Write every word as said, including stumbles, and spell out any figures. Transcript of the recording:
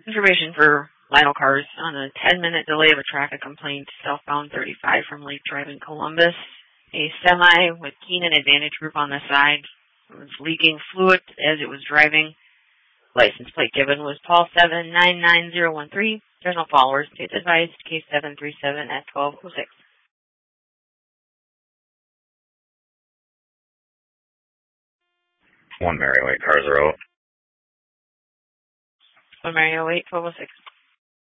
Information for Lionel cars on a ten-minute delay of a traffic complaint, southbound thirty-five from Lake Drive in Columbus. A semi with Keenan Advantage Group on the side was leaking fluid as it was driving. License plate given was Paul seven nine nine zero one three. There's no followers. States advised, case seven three seven at twelve oh six. One Mary White, cars are out. One Mary oh eight, twelve oh six.